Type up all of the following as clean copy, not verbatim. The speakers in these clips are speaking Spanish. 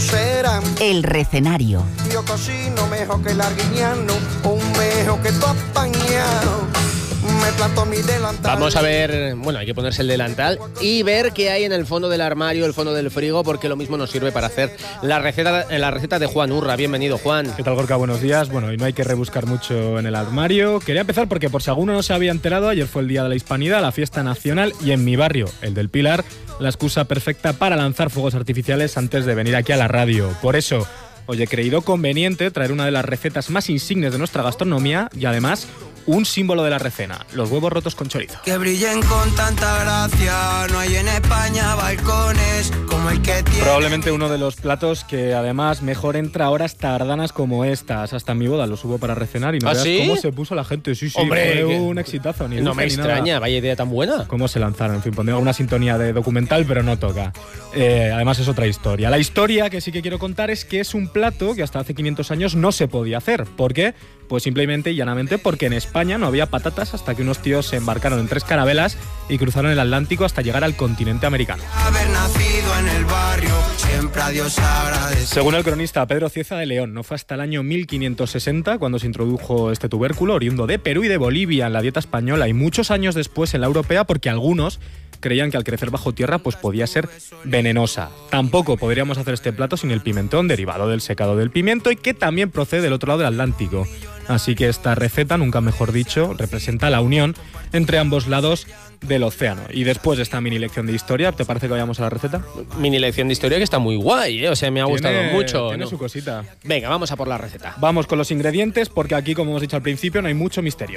será. El Recenario. Yo cocino mejor que el arguiñano, un mejor que tu apañado. Me planto mi delantal. Vamos a ver, bueno, hay que ponerse el delantal y ver qué hay en el fondo del armario, el fondo del frigo, porque lo mismo nos sirve para hacer la receta de Juan Urra. Bienvenido, Juan. ¿Qué tal, Gorka? Buenos días. Bueno, y no hay que rebuscar mucho en el armario. Quería empezar porque, por si alguno no se había enterado, ayer fue el Día de la Hispanidad, la fiesta nacional, y en mi barrio, el del Pilar, la excusa perfecta para lanzar fuegos artificiales antes de venir aquí a la radio. Por eso, hoy he creído conveniente traer una de las recetas más insignes de nuestra gastronomía y, además, un símbolo de la recena, los huevos rotos con chorizo. Que brillen con tanta gracia, no hay en España balcones como el que tiene. Probablemente uno de los platos que además mejor entra a horas tardanas como estas. Hasta en mi boda lo subo para recenar y no veas cómo se puso la gente. Sí, hombre, fue un exitazo. Ni no me extraña, vaya idea tan buena. Cómo se lanzaron, en fin, pondría una sintonía de documental, pero no toca. Además es otra historia. La historia que sí que quiero contar es que es un plato que hasta hace 500 años no se podía hacer. ¿Por qué? Pues simplemente y llanamente porque en España no había patatas hasta que unos tíos se embarcaron en 3 carabelas y cruzaron el Atlántico hasta llegar al continente americano. Haber nacido en el barrio, siempre a Dios agradece. Según el cronista Pedro Cieza de León, no fue hasta el año 1560 cuando se introdujo este tubérculo, oriundo de Perú y de Bolivia, en la dieta española, y muchos años después en la europea, porque algunos creían que al crecer bajo tierra pues podía ser venenosa. Tampoco podríamos hacer este plato sin el pimentón, derivado del secado del pimiento y que también procede del otro lado del Atlántico. Así que esta receta, nunca mejor dicho, representa la unión entre ambos lados del océano. Y después de esta mini lección de historia, ¿te parece que vayamos a la receta? Mini lección de historia que está muy guay, ¿eh? O sea, me ha gustado mucho. Tiene su cosita. Venga, vamos a por la receta. Vamos con los ingredientes porque aquí, como hemos dicho al principio, no hay mucho misterio.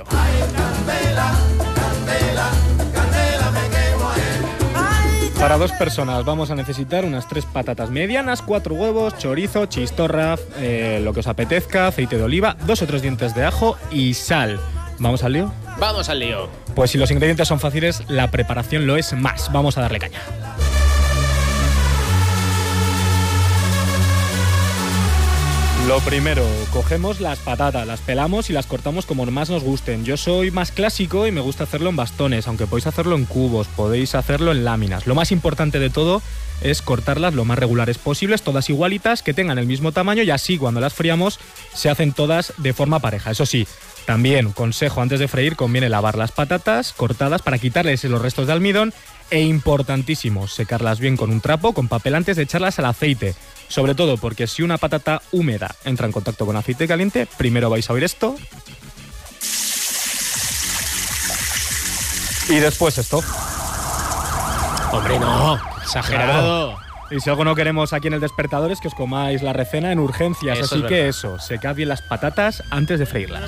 Para 2 personas vamos a necesitar unas 3 patatas medianas, 4 huevos, chorizo, chistorra, lo que os apetezca, aceite de oliva, 2 o 3 dientes de ajo y sal. ¿Vamos al lío? Vamos al lío. Pues si los ingredientes son fáciles, la preparación lo es más. Vamos a darle caña. Lo primero, cogemos las patatas, las pelamos y las cortamos como más nos gusten. Yo soy más clásico y me gusta hacerlo en bastones, aunque podéis hacerlo en cubos, podéis hacerlo en láminas. Lo más importante de todo es cortarlas lo más regulares posibles, todas igualitas, que tengan el mismo tamaño y así cuando las fríamos se hacen todas de forma pareja. Eso sí, también, consejo, antes de freír conviene lavar las patatas cortadas para quitarles los restos de almidón e, importantísimo, secarlas bien con un trapo, con papel antes de echarlas al aceite. Sobre todo porque si una patata húmeda entra en contacto con aceite caliente, primero vais a oír esto y después esto. Hombre, no, exagerado. Claro. Y si algo no queremos aquí en El Despertador es que os comáis la recena en urgencias, Eso así es que verdad. eso, secad bien las patatas antes de freírlas.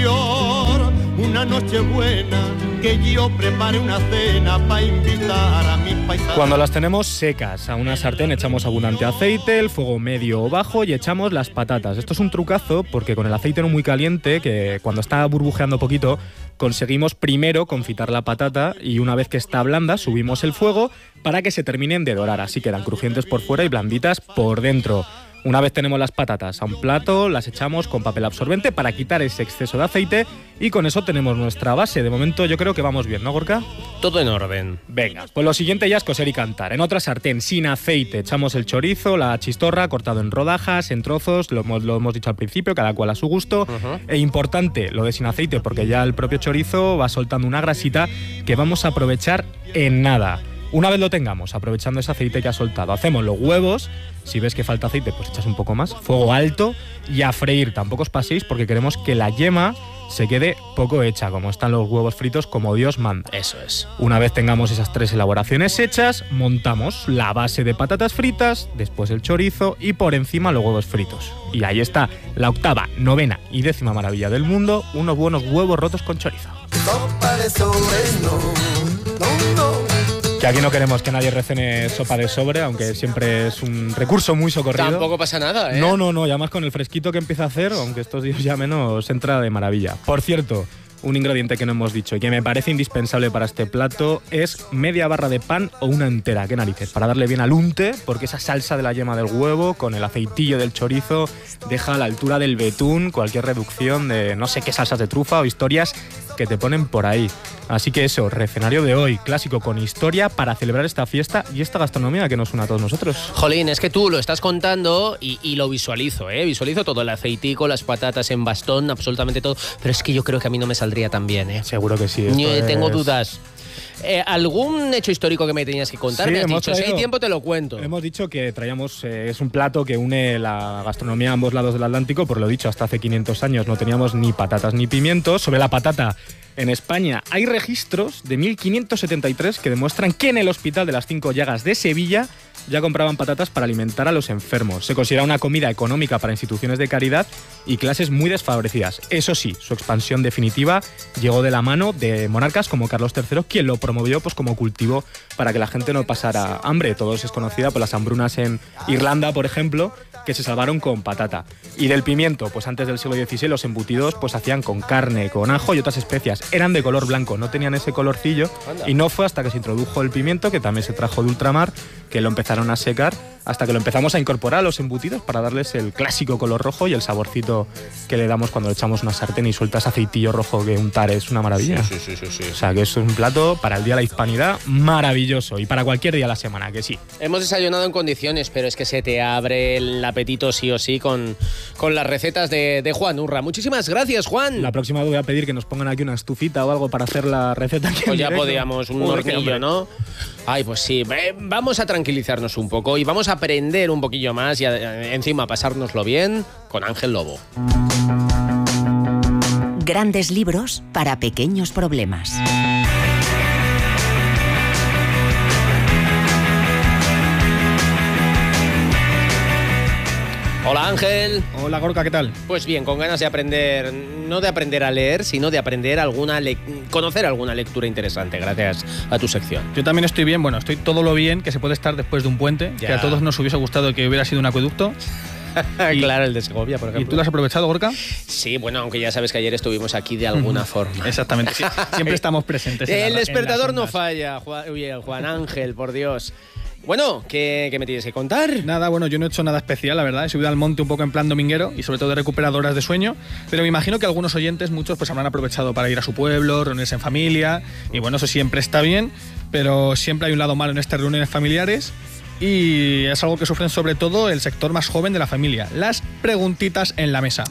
Una noche buena, que yo prepare una cena para invitar a mis paisanos. Cuando las tenemos secas, a una sartén echamos abundante aceite, el fuego medio o bajo y echamos las patatas. Esto es un trucazo porque con el aceite no muy caliente, que cuando está burbujeando poquito, conseguimos primero confitar la patata y una vez que está blanda subimos el fuego para que se terminen de dorar. Así quedan crujientes por fuera y blanditas por dentro. Una vez tenemos las patatas a un plato, las echamos con papel absorbente para quitar ese exceso de aceite y con eso tenemos nuestra base. De momento yo creo que vamos bien, ¿no, Gorka? Todo en orden. Venga, pues lo siguiente ya es coser y cantar. En otra sartén, sin aceite, echamos el chorizo, la chistorra, cortado en rodajas, en trozos, lo hemos dicho al principio, cada cual a su gusto. E importante, lo de sin aceite, porque ya el propio chorizo va soltando una grasita que vamos a aprovechar en nada. Una vez lo tengamos, aprovechando ese aceite que ha soltado, hacemos los huevos. Si ves que falta aceite, pues echas un poco más. Fuego alto y a freír. Tampoco os paséis porque queremos que la yema se quede poco hecha, como están los huevos fritos, como Dios manda. Eso es. Una vez tengamos esas 3 elaboraciones hechas, montamos la base de patatas fritas, después el chorizo y por encima los huevos fritos. Y ahí está la 8ª, 9ª y 10ª maravilla del mundo, unos buenos huevos rotos con chorizo. Sopa de sobre, no. Que aquí no queremos que nadie recene sopa de sobre, aunque siempre es un recurso muy socorrido. Tampoco pasa nada, ¿eh? No, y además con el fresquito que empieza a hacer, aunque estos días ya menos, entra de maravilla. Por cierto, un ingrediente que no hemos dicho y que me parece indispensable para este plato es media barra de pan o una entera. ¿Qué narices? Para darle bien al unte, porque esa salsa de la yema del huevo con el aceitillo del chorizo deja a la altura del betún cualquier reducción de no sé qué salsas de trufa o historias que te ponen por ahí. Así que eso, recenario de hoy, clásico con historia para celebrar esta fiesta y esta gastronomía que nos une a todos nosotros. Jolín, es que tú lo estás contando y lo visualizo, ¿eh? Visualizo todo, el aceitico, las patatas en bastón, absolutamente todo. Pero es que yo creo que a mí no me saldría tan bien, ¿eh? Seguro que sí. Tengo dudas. ¿Algún hecho histórico que me tenías que contar? Sí, me has dicho, traído, si hay tiempo te lo cuento. Hemos dicho que traíamos, es un plato que une la gastronomía a ambos lados del Atlántico. Por lo dicho, hasta hace 500 años no teníamos ni patatas ni pimientos. Sobre la patata, en España hay registros de 1573 que demuestran que en el Hospital de las 5 Llagas de Sevilla ya compraban patatas para alimentar a los enfermos. Se considera una comida económica para instituciones de caridad y clases muy desfavorecidas. Eso sí, su expansión definitiva llegó de la mano de monarcas como Carlos III, quien lo promovió pues, como cultivo para que la gente no pasara hambre. Todos es conocida por las hambrunas en Irlanda, por ejemplo, que se salvaron con patata. Y del pimiento, pues antes del siglo XVI los embutidos pues hacían con carne, con ajo y otras especias. Eran de color blanco, no tenían ese colorcillo. Y no fue hasta que se introdujo el pimiento, que también se trajo de ultramar, que lo empezaron a secar, hasta que lo empezamos a incorporar a los embutidos para darles el clásico color rojo y el saborcito que le damos cuando le echamos una sartén y sueltas aceitillo rojo que untar. Es una maravilla. Sí. O sea, que es un plato para el Día de la Hispanidad maravilloso y para cualquier día de la semana, que sí. Hemos desayunado en condiciones, pero es que se te abre el apetito sí o sí con las recetas de Juan Urra. Muchísimas gracias, Juan. La próxima voy a pedir que nos pongan aquí una estufita o algo para hacer la receta. Pues ya podíamos, un hornillo, ¿no? Ay, pues sí, vamos a tranquilizarnos un poco y vamos a aprender un poquillo más y encima pasárnoslo bien con Ángel Lobo. Grandes libros para pequeños problemas. Hola Ángel. Hola Gorka, ¿qué tal? Pues bien, con ganas de aprender, no de aprender a leer, sino de aprender conocer alguna lectura interesante gracias a tu sección. Yo también estoy bien, bueno, estoy todo lo bien que se puede estar después de un puente, Ya. que a todos nos hubiese gustado que hubiera sido un acueducto. Claro, el de Segovia, por ejemplo. ¿Y tú lo has aprovechado, Gorka? Sí, bueno, aunque ya sabes que ayer estuvimos aquí de alguna forma. Exactamente, sí, siempre estamos presentes. El despertador no falla, Juan Ángel, por Dios. Bueno, ¿qué me tienes que contar? Nada, bueno, yo no he hecho nada especial, la verdad. He subido al monte un poco en plan dominguero y sobre todo he recuperado horas de sueño. Pero me imagino que algunos oyentes, muchos, pues habrán aprovechado para ir a su pueblo, reunirse en familia. Y bueno, eso siempre está bien, pero siempre hay un lado malo en estas reuniones familiares. Y es algo que sufren sobre todo el sector más joven de la familia. Las preguntitas en la mesa.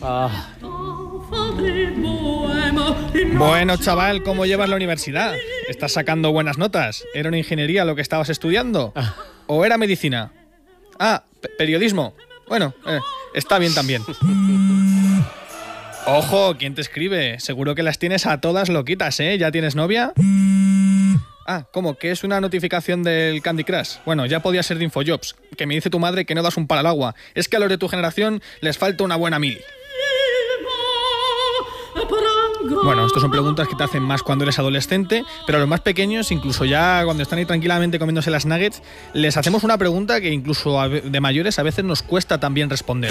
Bueno, chaval, ¿cómo llevas la universidad? ¿Estás sacando buenas notas? ¿Era una ingeniería lo que estabas estudiando? ¿O era medicina? Periodismo. Bueno, está bien también. Ojo, ¿quién te escribe? Seguro que las tienes a todas loquitas, ¿eh? ¿Ya tienes novia? ¿Cómo? ¿Que es una notificación del Candy Crush? Bueno, ya podía ser de Infojobs, que me dice tu madre que no das un palo al agua. Es que a los de tu generación les falta una buena mili. Bueno, estas son preguntas que te hacen más cuando eres adolescente, pero a los más pequeños, incluso ya cuando están ahí tranquilamente comiéndose las nuggets, les hacemos una pregunta que incluso de mayores a veces nos cuesta también responder.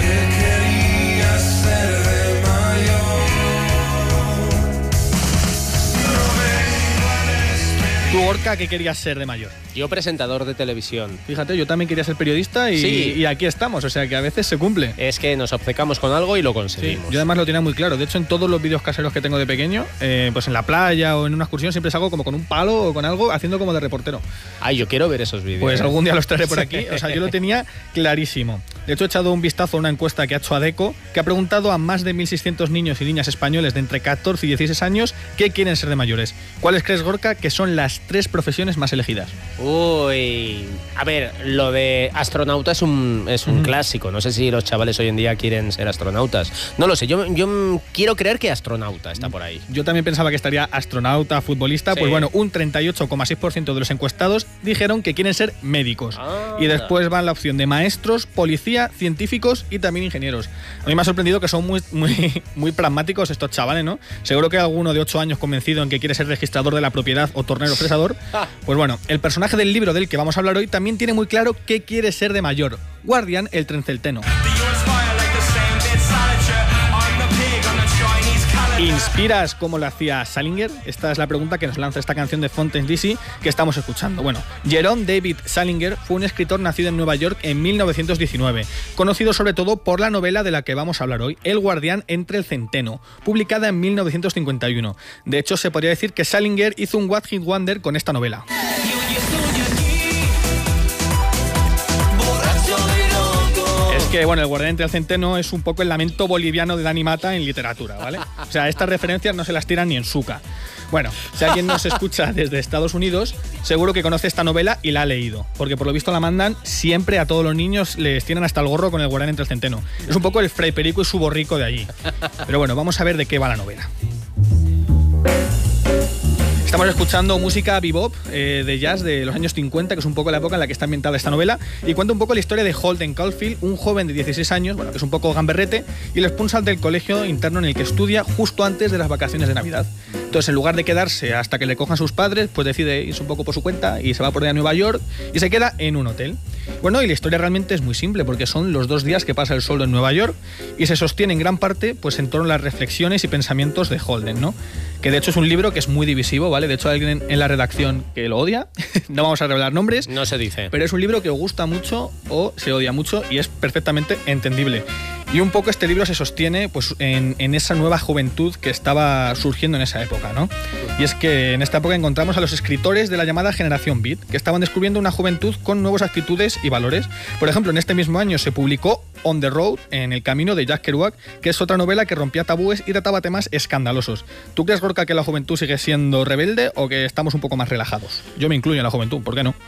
¿Tú, Gorka, qué querías ser de mayor? Yo presentador de televisión. Fíjate, yo también quería ser periodista y aquí estamos, o sea que a veces se cumple. Es que nos obcecamos con algo y lo Sí, conseguimos. yo además lo tenía muy claro. De hecho, en todos los vídeos caseros que tengo de pequeño, pues en la playa o en una excursión siempre salgo como con un palo o con algo haciendo como de reportero. Ay, yo quiero ver esos vídeos. Pues algún día los traeré por aquí. O sea, yo lo tenía clarísimo. De hecho, he echado un vistazo a una encuesta que ha hecho ADECO, que ha preguntado a más de 1.600 niños y niñas españoles de entre 14 y 16 años qué quieren ser de mayores. ¿Cuáles crees, Gorka, que son las 3 profesiones más elegidas? Uy, a ver, lo de astronauta es un clásico. No sé si los chavales hoy en día quieren ser astronautas. No lo sé, yo quiero creer que astronauta está por ahí. Yo también pensaba que estaría astronauta, futbolista. Sí. Pues bueno, un 38,6% de los encuestados dijeron que quieren ser médicos. Y después van la opción de maestros, policía, científicos y también ingenieros. A mí me ha sorprendido que son muy pragmáticos estos chavales, ¿no? Seguro que alguno de 8 años convencido en que quiere ser registrador de la propiedad o tornero fresador. Pues bueno, el personaje del libro del que vamos a hablar hoy también tiene muy claro qué quiere ser de mayor. Guardián el Trencelteno. Y ¿Inspiras como lo hacía Salinger? Esta es la pregunta que nos lanza esta canción de Fountains DC que estamos escuchando. Bueno, Jerome David Salinger fue un escritor nacido en Nueva York en 1919, conocido sobre todo por la novela de la que vamos a hablar hoy, El guardián entre el centeno, publicada en 1951. De hecho, se podría decir que Salinger hizo un One Hit Wonder con esta novela. Que bueno, El guardián entre el centeno es un poco el lamento boliviano de Dani Mata en literatura, ¿vale? O sea, estas referencias no se las tiran ni en Suca. Bueno, si alguien nos escucha desde Estados Unidos, seguro que conoce esta novela y la ha leído, porque por lo visto la mandan siempre a todos los niños, les tienen hasta el gorro con El guardián entre el centeno. Es un poco el Fray Perico y su borrico de allí. Pero bueno, vamos a ver de qué va la novela. Estamos escuchando música bebop de jazz de los años 50, que es un poco la época en la que está ambientada esta novela, y cuenta un poco la historia de Holden Caulfield, un joven de 16 años, bueno, que es un poco gamberrete, y lo expulsan del colegio interno en el que estudia justo antes de las vacaciones de Navidad. Entonces, en lugar de quedarse hasta que le cojan sus padres, pues decide irse un poco por su cuenta y se va por ahí a Nueva York y se queda en un hotel. Bueno, y la historia realmente es muy simple, porque son los 2 días que pasa el sol en Nueva York y se sostiene en gran parte pues en torno a las reflexiones y pensamientos de Holden, ¿no? Que de hecho es un libro que es muy divisivo, ¿vale? De hecho hay alguien en la redacción que lo odia, no vamos a revelar nombres. No se dice. Pero es un libro que os gusta mucho o se odia mucho y es perfectamente entendible. Y un poco este libro se sostiene pues en esa nueva juventud que estaba surgiendo en esa época, ¿no? Y es que en esta época encontramos a los escritores de la llamada generación Beat, que estaban descubriendo una juventud con nuevas actitudes y valores. Por ejemplo, en este mismo año se publicó On the Road, En el camino, de Jack Kerouac, que es otra novela que rompía tabúes y trataba temas escandalosos. ¿Tú crees, Gorka, que la juventud sigue siendo rebelde o que estamos un poco más relajados? Yo me incluyo en la juventud, ¿por qué no?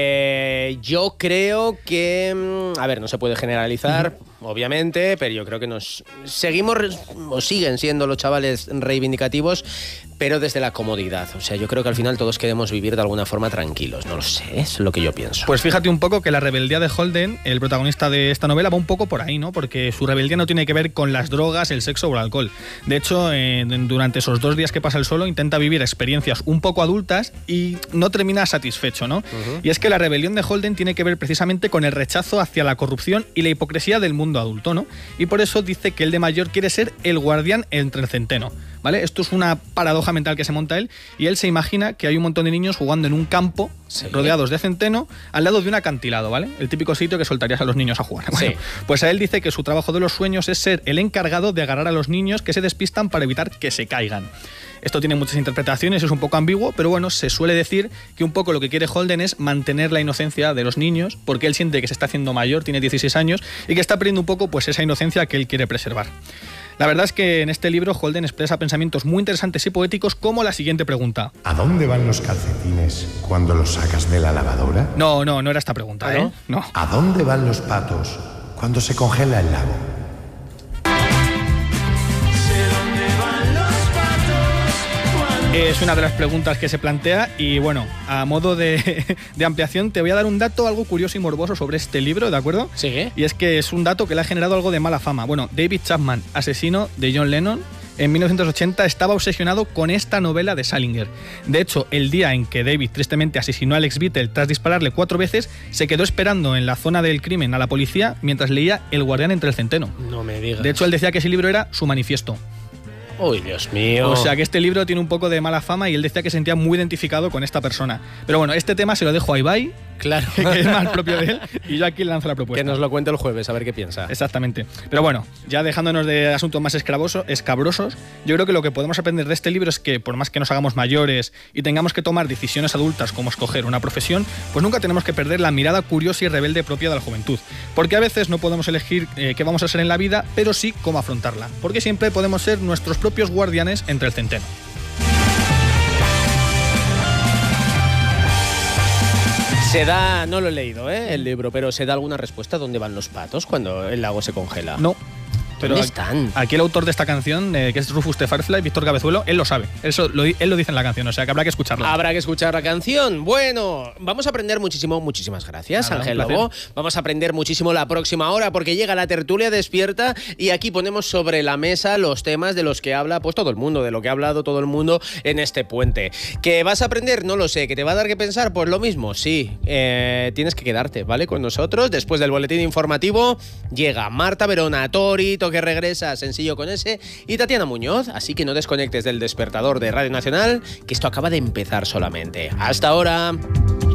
Yo creo que... A ver, no se puede generalizar, obviamente, pero yo creo que nos seguimos o siguen siendo los chavales reivindicativos, pero desde la comodidad. O sea, yo creo que al final todos queremos vivir de alguna forma tranquilos. No lo sé, es lo que yo pienso. Pues fíjate un poco que la rebeldía de Holden, el protagonista de esta novela, va un poco por ahí, ¿no? Porque su rebeldía no tiene que ver con las drogas, el sexo o el alcohol. De hecho, durante esos 2 días que pasa él solo, intenta vivir experiencias un poco adultas y no termina satisfecho, ¿no? Y es que la rebelión de Holden tiene que ver precisamente con el rechazo hacia la corrupción y la hipocresía del mundo adulto, ¿no? Y por eso dice que él de mayor quiere ser el guardián entre el centeno, ¿vale? Esto es una paradoja mental que se monta él, y él se imagina que hay un montón de niños jugando en un campo, sí, rodeados de centeno, al lado de un acantilado, ¿vale? El típico sitio que soltarías a los niños a jugar. Bueno, sí. Pues a él dice que su trabajo de los sueños es ser el encargado de agarrar a los niños que se despistan para evitar que se caigan. Esto tiene muchas interpretaciones, es un poco ambiguo, pero bueno, se suele decir que un poco lo que quiere Holden es mantener la inocencia de los niños, porque él siente que se está haciendo mayor, tiene 16 años, y que está perdiendo un poco pues esa inocencia que él quiere preservar. La verdad es que en este libro Holden expresa pensamientos muy interesantes y poéticos, como la siguiente pregunta. ¿A dónde van los calcetines cuando los sacas de la lavadora? No era esta pregunta, ¿eh? No. ¿A dónde van los patos cuando se congela el lago? Es una de las preguntas que se plantea y bueno, a modo de ampliación te voy a dar un dato algo curioso y morboso sobre este libro, ¿de acuerdo? Sí. Y es que es un dato que le ha generado algo de mala fama. Bueno, David Chapman, asesino de John Lennon, en 1980 estaba obsesionado con esta novela de Salinger. De hecho, el día en que David tristemente asesinó a Alex Beatle tras dispararle 4 veces, se quedó esperando en la zona del crimen a la policía mientras leía El guardián entre el centeno. No me digas. De hecho, él decía que ese libro era su manifiesto. ¡Uy, Dios mío! O sea que este libro tiene un poco de mala fama y él decía que se sentía muy identificado con esta persona. Pero bueno, este tema se lo dejo a Ibai, claro, que es más propio de él, y yo aquí lanzo la propuesta. Que nos lo cuente el jueves, a ver qué piensa. Exactamente. Pero bueno, ya dejándonos de asuntos más escabrosos, yo creo que lo que podemos aprender de este libro es que por más que nos hagamos mayores y tengamos que tomar decisiones adultas como escoger una profesión, pues nunca tenemos que perder la mirada curiosa y rebelde propia de la juventud. Porque a veces no podemos elegir qué vamos a ser en la vida, pero sí cómo afrontarla. Porque siempre podemos ser nuestros propios guardianes entre el centeno. Se da, no lo he leído, el libro, pero ¿se da alguna respuesta dónde van los patos cuando el lago se congela? No. Pero ¿dónde están? Aquí el autor de esta canción, que es Rufus de Firefly, Víctor Cabezuelo, él lo sabe. Él lo dice en la canción, o sea que habrá que escucharla. Habrá que escuchar la canción. Bueno, vamos a aprender muchísimo. Muchísimas gracias, Nada, Ángel Lobo. Vamos a aprender muchísimo la próxima hora porque llega la tertulia despierta y aquí ponemos sobre la mesa los temas de los que habla pues todo el mundo, de lo que ha hablado todo el mundo en este puente. ¿Que vas a aprender? No lo sé. ¿Que te va a dar que pensar? Pues lo mismo, sí. Tienes que quedarte, ¿vale? Con nosotros. Después del boletín informativo llega Marta Verona, Tori, que regresa, Sencillo con S, y Tatiana Muñoz, así que no desconectes del despertador de Radio Nacional, que esto acaba de empezar solamente. ¡Hasta ahora!